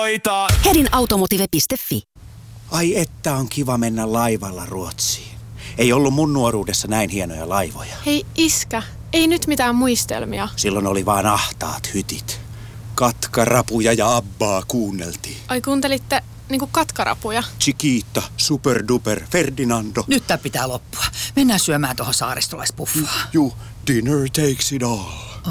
Hedin automotive.fi. Ai että on kiva mennä laivalla Ruotsiin. Ei ollut mun nuoruudessa näin hienoja laivoja. Hei iskä, ei nyt mitään muistelmia. Silloin oli vaan ahtaat hytit. Katkarapuja ja Abbaa kuunneltiin. Ai kuuntelitte niinku katkarapuja? Chiquita, Super Duper, Ferdinando. Nyt tää pitää loppua. Mennään syömään tuohon saaristolaispuffaan. Dinner takes it all.